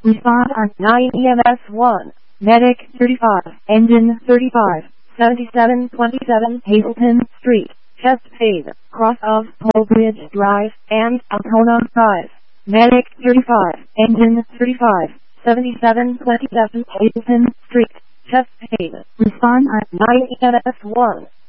Respond on 9 EMS 1. Medic 35. Engine 35. 7727 Hazelton Street. Chest phase. Cross of Polbridge Drive and Alcona 5. Medic 35. Engine 35. 7727 Hazelton Street. Chest phase. Respond on 9 EMS 1.